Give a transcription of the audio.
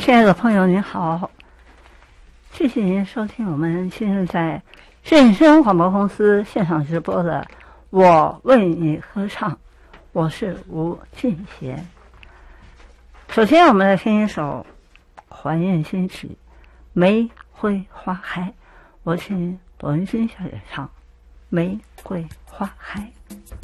亲爱的朋友您好，谢谢您收听我们今日在正声广播公司现场直播的我为你歌唱，我是吴俊贤。首先我们来听一首怀念新曲《玫瑰花开》，我请罗文君小姐唱《玫瑰花开》。